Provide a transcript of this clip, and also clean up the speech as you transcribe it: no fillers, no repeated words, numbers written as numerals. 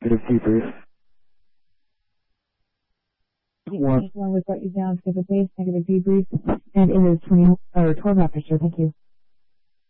Negative debrief. 1. We've got you down to the base, negative debrief, and it is 12 after, sir. Thank you.